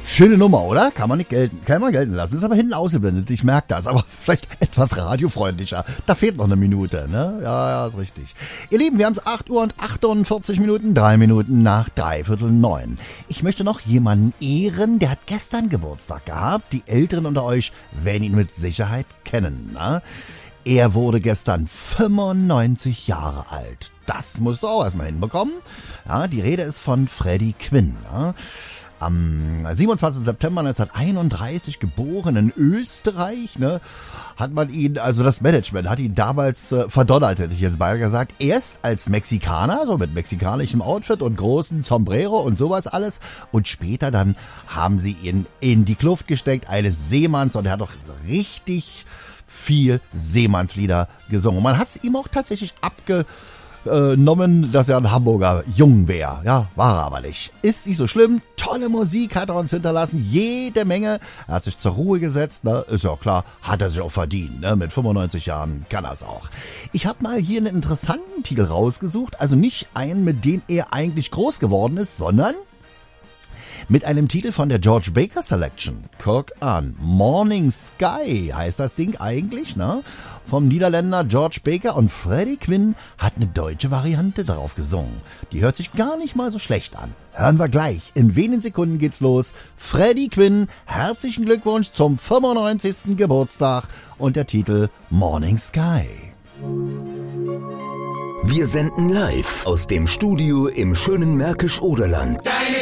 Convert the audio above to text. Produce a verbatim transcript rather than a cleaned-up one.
Schöne Nummer, oder? Kann man nicht gelten, kann man gelten lassen. Ist aber hinten ausgeblendet, ich merke das. Aber vielleicht etwas radiofreundlicher. Da fehlt noch eine Minute, ne? Ja, ja, ist richtig. Ihr Lieben, wir haben es acht Uhr und achtundvierzig Minuten, drei Minuten nach dreiviertel neun. Ich möchte noch jemanden ehren, der hat gestern Geburtstag gehabt. Die Älteren unter euch werden ihn mit Sicherheit kennen, ne? Er wurde gestern fünfundneunzig Jahre alt. Das musst du auch erstmal hinbekommen. Ja, die Rede ist von Freddie Quinn, ne? Am siebenundzwanzigsten September neunzehnhunderteinunddreißig geboren in Österreich, ne, hat man ihn, also das Management hat ihn damals äh, verdonnert, hätte ich jetzt beinahe gesagt. Erst als Mexikaner, so mit mexikanischem Outfit und großen Sombrero und sowas alles. Und später dann haben sie ihn in die Kluft gesteckt, eines Seemanns. Und er hat doch richtig viel Seemannslieder gesungen. Und man hat es ihm auch tatsächlich abge... genommen, dass er ein Hamburger Jung wäre. Ja, war er aber nicht. Ist nicht so schlimm. Tolle Musik hat er uns hinterlassen. Jede Menge. Er hat sich zur Ruhe gesetzt. Ne? Ist ja auch klar, hat er sich auch verdient. Ne? Mit fünfundneunzig Jahren kann er es auch. Ich habe mal hier einen interessanten Titel rausgesucht. Also nicht einen, mit dem er eigentlich groß geworden ist, sondern mit einem Titel von der George Baker Selection. Guck an. Morning Sky heißt das Ding eigentlich, ne? Vom Niederländer George Baker, und Freddie Quinn hat eine deutsche Variante darauf gesungen. Die hört sich gar nicht mal so schlecht an. Hören wir gleich. In wenigen Sekunden geht's los. Freddie Quinn, herzlichen Glückwunsch zum fünfundneunzigsten Geburtstag und der Titel Morning Sky. Wir senden live aus dem Studio im schönen Märkisch-Oderland.